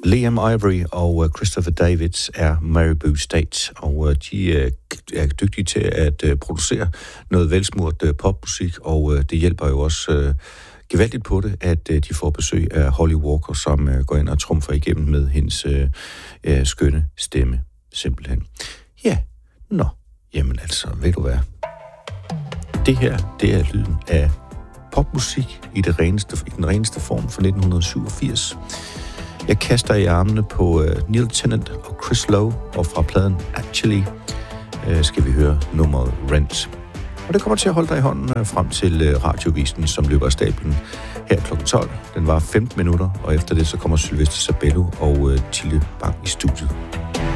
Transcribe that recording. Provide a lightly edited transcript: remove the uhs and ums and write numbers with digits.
Liam Ivory og Christopher Davids er Maribou State, og de er dygtige til at producere noget velsmurt popmusik, og det hjælper jo også gevaldigt på det, at de får besøg af Holly Walker, som går ind og trumfer igennem med hendes skønne stemme, simpelthen. Ja, jamen altså, ved du hvad? Det her, det er lyden af popmusik i den reneste form fra 1987. Jeg kaster i armene på Neil Tennant og Chris Lowe, og fra pladen Actually skal vi høre nummeret Rent. Og det kommer til at holde dig i hånden frem til radiovisen, som løber af stablen her kl. 12. Den var 15 minutter, og efter det så kommer Sylvester Sabello og Tille Bang i studiet.